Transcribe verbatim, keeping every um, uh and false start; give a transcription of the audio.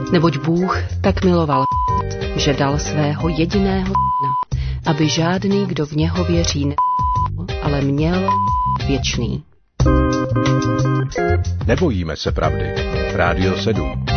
Neboť Bůh tak miloval, že dal svého jediného syna, aby žádný, kdo v něho věří, ne, ale měl věčný. Nebojíme se pravdy. Rádio sedm.